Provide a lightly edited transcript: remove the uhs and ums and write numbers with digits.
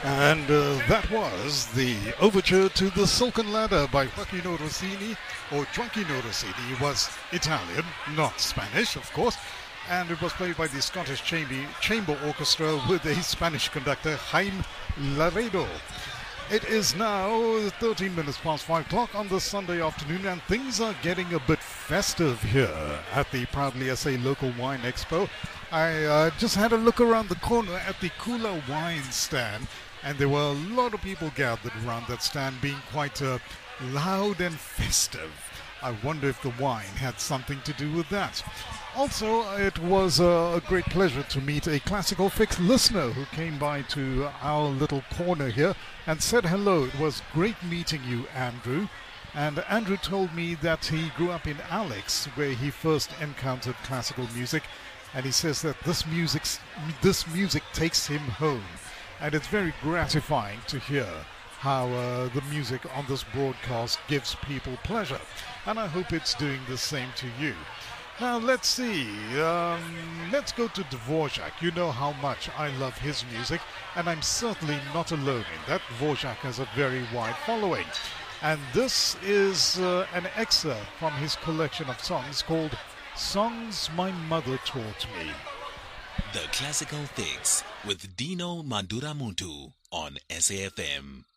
And that was the overture to The Silken Ladder by Joaquino Rossini, or Joaquino Rossini. He was Italian, not Spanish, of course, and it was played by the Scottish Chamber Orchestra with a Spanish conductor, Jaime Laredo. It is now 13 minutes past 5 o'clock on the Sunday afternoon, and things are getting a bit festive here at the Proudly SA Local Wine Expo. I just had a look around the corner at the Kula Wine stand, and there were a lot of people gathered around that stand, being quite loud and festive. I wonder if the wine had something to do with that. Also, it was a great pleasure to meet a Classical Fix listener who came by to our little corner here and said hello. It was great meeting you, Andrew. And Andrew told me that he grew up in Alex, where he first encountered classical music, and he says that this music takes him home. And it's very gratifying to hear how the music on this broadcast gives people pleasure. And I hope it's doing the same to you. Now, let's see. Let's go to Dvorak. You know how much I love his music, and I'm certainly not alone in that. Dvorak has a very wide following. And this is an excerpt from his collection of songs called Songs My Mother Taught Me. The Classical Fix with Dino Manduramuntu on SAFM.